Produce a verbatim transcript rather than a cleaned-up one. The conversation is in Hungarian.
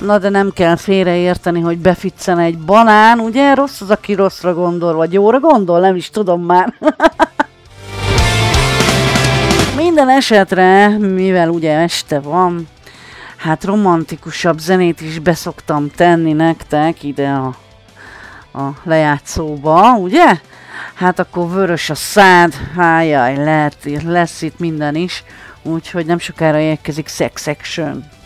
Na de nem kell félreérteni, hogy beficcen egy banán, ugye? Rossz az, aki rosszra gondol, vagy jóra gondol, nem is tudom már. Minden esetre, mivel ugye este van, hát romantikusabb zenét is beszoktam tenni nektek ide a, a lejátszóba, ugye? Hát akkor vörös a szád, hájjaj, lehet, lesz itt minden is, úgyhogy nem sokára érkezik Sex Action.